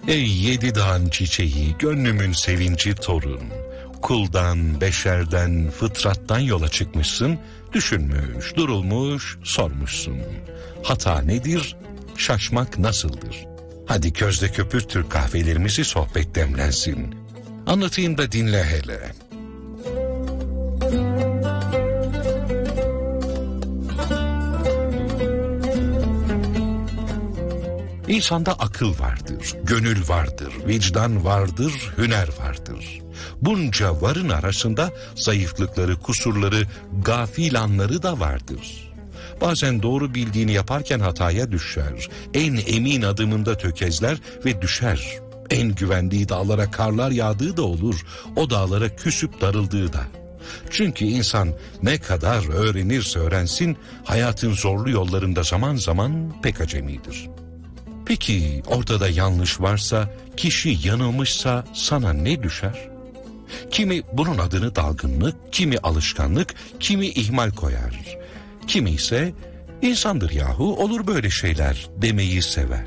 Ey yedi dağın çiçeği, gönlümün sevinci torun. Kuldan, beşerden, fıtrattan yola çıkmışsın, düşünmüş, durulmuş, sormuşsun. Hata nedir, şaşmak nasıldır? Hadi közde köpürt Türk kahvelerimizi, sohbet demlensin. Anlatayım da dinle hele. İnsanda akıl vardır, gönül vardır, vicdan vardır, hüner vardır. Bunca varın arasında zayıflıkları, kusurları, gafil anları da vardır. Bazen doğru bildiğini yaparken hataya düşer, en emin adımında tökezler ve düşer. En güvendiği dağlara karlar yağdığı da olur, o dağlara küsüp darıldığı da. Çünkü insan ne kadar öğrenirse öğrensin, hayatın zorlu yollarında zaman zaman pek acemidir. Peki ortada yanlış varsa, kişi yanılmışsa sana ne düşer? Kimi bunun adını dalgınlık, kimi alışkanlık, kimi ihmal koyar. Kimi ise insandır yahu, olur böyle şeyler demeyi sever.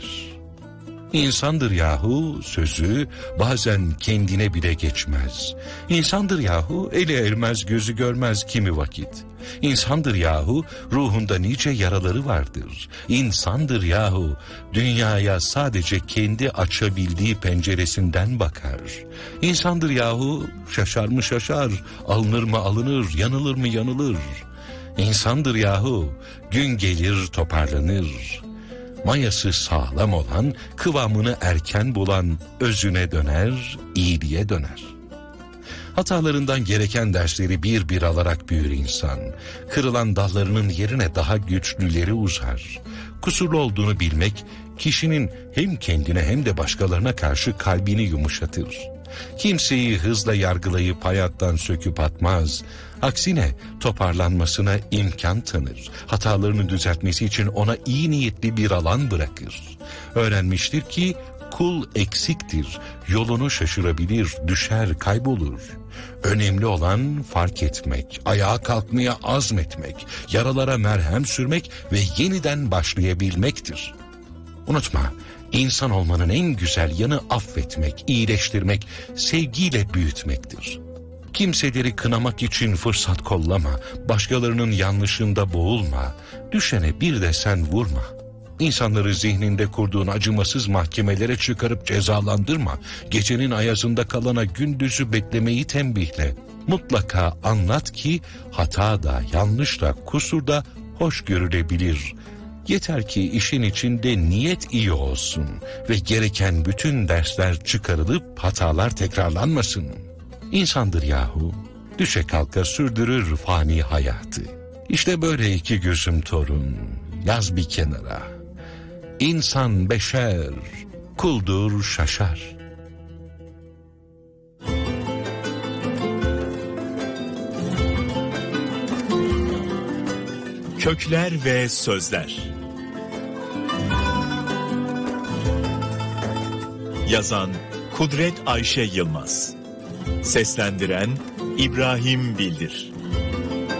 İnsandır yahu sözü bazen kendine bile geçmez. İnsandır yahu eli ermez gözü görmez kimi vakit. İnsandır yahu ruhunda nice yaraları vardır. İnsandır yahu dünyaya sadece kendi açabildiği penceresinden bakar. İnsandır yahu şaşar mı şaşar, alınır mı alınır, yanılır mı yanılır. İnsandır yahu gün gelir toparlanır. Mayası sağlam olan, kıvamını erken bulan özüne döner, iyiliğe döner. Hatalarından gereken dersleri bir bir alarak büyür insan. Kırılan dallarının yerine daha güçlüleri uzar. Kusurlu olduğunu bilmek, kişinin hem kendine hem de başkalarına karşı kalbini yumuşatır. Kimseyi hızla yargılayıp hayattan söküp atmaz. Aksine toparlanmasına imkan tanır. Hatalarını düzeltmesi için ona iyi niyetli bir alan bırakır. Öğrenmiştir ki kul eksiktir, yolunu şaşırabilir, düşer, kaybolur. Önemli olan fark etmek, ayağa kalkmaya azmetmek, yaralara merhem sürmek ve yeniden başlayabilmektir. Unutma, insan olmanın en güzel yanı affetmek, iyileştirmek, sevgiyle büyütmektir. Kimseleri kınamak için fırsat kollama, başkalarının yanlışında boğulma, düşene bir de sen vurma. İnsanları zihninde kurduğun acımasız mahkemelere çıkarıp cezalandırma, gecenin ayazında kalana gündüzü beklemeyi tembihle. Mutlaka anlat ki hata da, yanlış da, kusur da hoş görülebilir. Yeter ki işin içinde niyet iyi olsun ve gereken bütün dersler çıkarılıp hatalar tekrarlanmasın. İnsandır yahu, düşe kalka sürdürür fani hayatı. İşte böyle iki gözüm torun, yaz bir kenara. İnsan beşer, kuldur şaşar. Kökler ve Sözler. Yazan Kudret Ayşe Yılmaz. Seslendiren İbrahim Bildir.